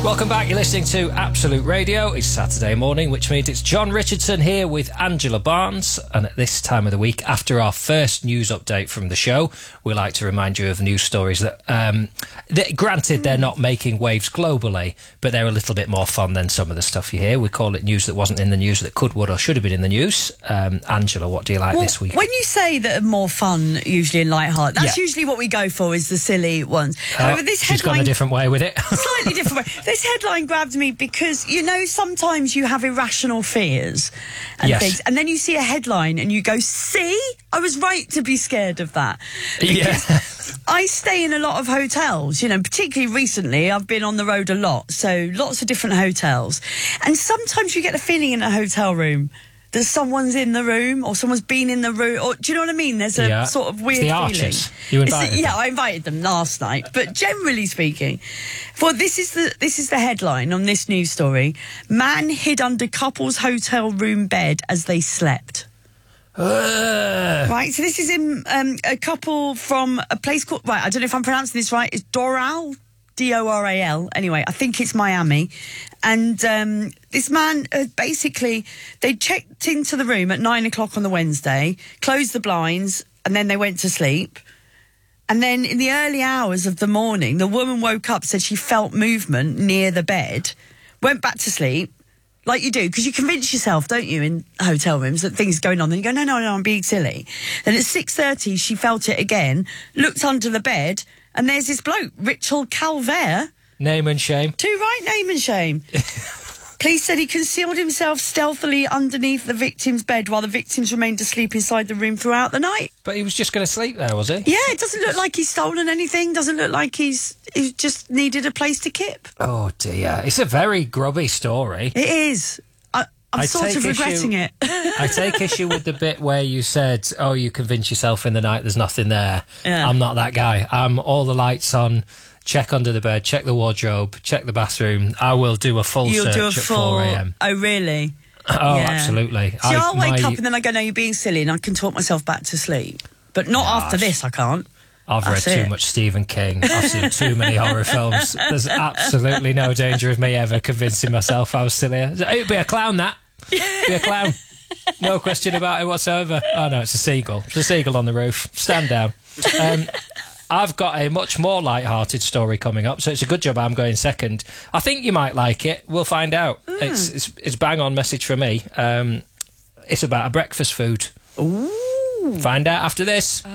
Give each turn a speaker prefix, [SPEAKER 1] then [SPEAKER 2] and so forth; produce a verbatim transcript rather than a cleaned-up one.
[SPEAKER 1] Welcome back. You're listening to Absolute Radio. It's Saturday morning, which means it's John Richardson here with Angela Barnes. And at this time of the week, after our first news update from the show, we like to remind you of news stories that, um, that granted, they're not making waves globally, but they're a little bit more fun than some of the stuff you hear. We call it news that wasn't in the news that could, would, or should have been in the news. Um, Angela, what do you like
[SPEAKER 2] well,
[SPEAKER 1] this week?
[SPEAKER 2] When you say that are more fun, usually in light-hearted, that's
[SPEAKER 1] Yeah.
[SPEAKER 2] usually what we go for, is the silly ones.
[SPEAKER 1] Uh,
[SPEAKER 2] However, this
[SPEAKER 1] she's
[SPEAKER 2] headline,
[SPEAKER 1] gone a different way with it.
[SPEAKER 2] slightly different way. This headline grabbed me because, you know, sometimes you have irrational fears and
[SPEAKER 1] Yes.
[SPEAKER 2] things, and then you see a headline and you go, see, I was right to be scared of that.
[SPEAKER 1] Yeah.
[SPEAKER 2] I stay in a lot of hotels, you know, particularly recently. I've been on the road a lot, so lots of different hotels. And sometimes you get the feeling in a hotel room that someone's in the room or someone's been in the room. Or, do you know what I mean? There's a
[SPEAKER 1] Yeah.
[SPEAKER 2] sort of
[SPEAKER 1] It's
[SPEAKER 2] weird
[SPEAKER 1] the
[SPEAKER 2] feeling.
[SPEAKER 1] Archers. You
[SPEAKER 2] It's the-
[SPEAKER 1] invited
[SPEAKER 2] yeah,
[SPEAKER 1] them.
[SPEAKER 2] I invited them last night. But generally speaking, well, this is the this is the headline on this news story. Man hid under couple's hotel room bed as they slept.
[SPEAKER 1] Uh,
[SPEAKER 2] Right, so this is in um, a couple from a place called, right, I don't know if I'm pronouncing this right, it's Doral, D O R A L. Anyway, I think it's Miami. And um, this man, uh, basically, they checked into the room at nine o'clock on the Wednesday, closed the blinds, and then they went to sleep. And then in the early hours of the morning, the woman woke up, said she felt movement near the bed, went back to sleep, like you do, because you convince yourself, don't you, in hotel rooms that things are going on. Then you go, no, no, no, I'm being silly. Then at six thirty, she felt it again, looked under the bed, and there's this bloke, Richard Calvert.
[SPEAKER 1] name and shame.
[SPEAKER 2] Too right, name and shame. Police said he concealed himself stealthily underneath the victim's bed while the victims remained asleep inside the room throughout the night.
[SPEAKER 1] But he was just going to sleep there, was he?
[SPEAKER 2] Yeah, it doesn't look like he's stolen anything. Doesn't look like he's he's just needed a place to kip.
[SPEAKER 1] Oh, dear. It's a very grubby story.
[SPEAKER 2] It is. I, I'm
[SPEAKER 1] I
[SPEAKER 2] sort
[SPEAKER 1] take
[SPEAKER 2] of regretting
[SPEAKER 1] issue-
[SPEAKER 2] it.
[SPEAKER 1] I take issue with the bit where you said, oh, you convince yourself in the night there's nothing there.
[SPEAKER 2] Yeah.
[SPEAKER 1] I'm not that guy. I'm all the lights on, check under the bed, check the wardrobe, check the bathroom. I will do a full
[SPEAKER 2] You'll
[SPEAKER 1] search
[SPEAKER 2] do a
[SPEAKER 1] at
[SPEAKER 2] full.
[SPEAKER 1] four a.m.
[SPEAKER 2] Oh, really?
[SPEAKER 1] Oh,
[SPEAKER 2] Yeah.
[SPEAKER 1] absolutely.
[SPEAKER 2] See, I'll wake
[SPEAKER 1] my-
[SPEAKER 2] up and then I go, no, you're being silly, and I can talk myself back to sleep. But not after
[SPEAKER 1] Gosh.
[SPEAKER 2] this, I can't.
[SPEAKER 1] I've read
[SPEAKER 2] That's
[SPEAKER 1] too
[SPEAKER 2] it.
[SPEAKER 1] much Stephen King. I've seen too many horror films. There's absolutely no danger of me ever convincing myself I was silly. It'd be a clown, that. Be a clown. No question about it whatsoever. Oh, no, it's a seagull. It's a seagull on the roof. Stand down. Um, I've got a much more light-hearted story coming up, so it's a good job I'm going second. I think you might like it. We'll find out.
[SPEAKER 2] Mm.
[SPEAKER 1] It's, it's it's bang-on message for me. Um, it's about a breakfast food.
[SPEAKER 2] Ooh.
[SPEAKER 1] Find out after this.